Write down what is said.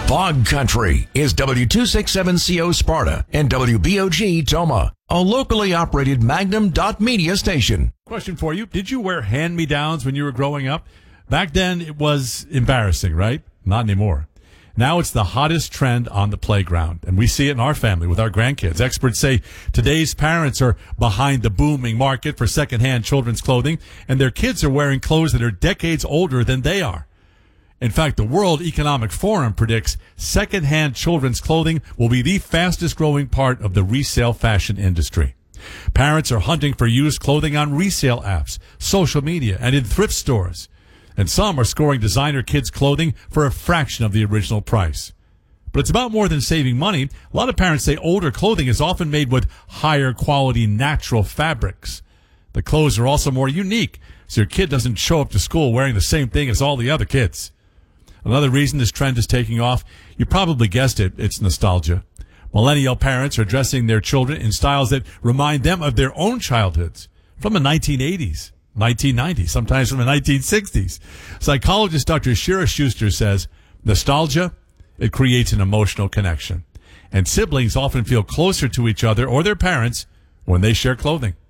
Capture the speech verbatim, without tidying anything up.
Bog Country is W two sixty-seven C O Sparta and W B O G Toma, a locally operated Magnum dot media station. Question for you. Did you wear hand-me-downs when you were growing up? Back then, it was embarrassing, right? Not anymore. Now it's the hottest trend on the playground, and we see it in our family with our grandkids. Experts say today's parents are behind the booming market for secondhand children's clothing, and their kids are wearing clothes that are decades older than they are. In fact, the World Economic Forum predicts secondhand children's clothing will be the fastest growing part of the resale fashion industry. Parents are hunting for used clothing on resale apps, social media, and in thrift stores. And some are scoring designer kids' clothing for a fraction of the original price. But it's about more than saving money. A lot of parents say older clothing is often made with higher quality natural fabrics. The clothes are also more unique, so your kid doesn't show up to school wearing the same thing as all the other kids. Another reason this trend is taking off, you probably guessed it, it's nostalgia. Millennial parents are dressing their children in styles that remind them of their own childhoods from the nineteen eighties, nineteen nineties, sometimes from the nineteen sixties. Psychologist Doctor Shira Schuster says, nostalgia, it creates an emotional connection. And siblings often feel closer to each other or their parents when they share clothing.